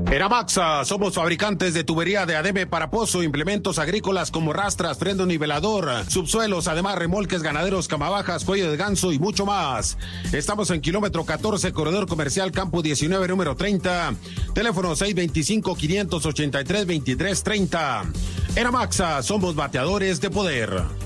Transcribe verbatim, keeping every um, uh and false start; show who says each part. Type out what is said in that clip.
Speaker 1: En Amaxa somos fabricantes de tubería de adebe para pozo, implementos agrícolas como rastras, freno nivelador, subsuelos, además remolques ganaderos, camabajas, cuello de ganso y mucho más. Estamos en kilómetro catorce, corredor comercial Campo diecinueve, número treinta. Teléfono seis veinticinco, quinientos ochenta y tres, veintitrés treinta. En Amaxa somos bateadores de poder.